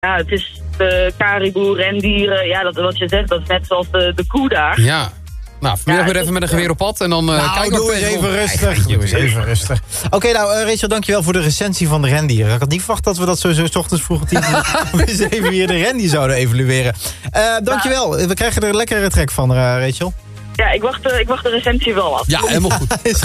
Ja, het is de kariboe, rendieren. Ja, dat wat je zegt, dat is net zoals de koe daar. Ja. Nou, vanmiddag weer even met een geweer op pad en dan kijken we doe eens even rustig. Doe eens even rustig. Oké, Rachel, dankjewel voor de recensie van de rendieren. Ik had niet verwacht dat we dat sowieso 's ochtends vroeg om eens even weer de rendier zouden evalueren. Dankjewel. We krijgen er een lekkere trek van, Rachel. Ja, ik wacht de recensie wel af. Ja, helemaal goed.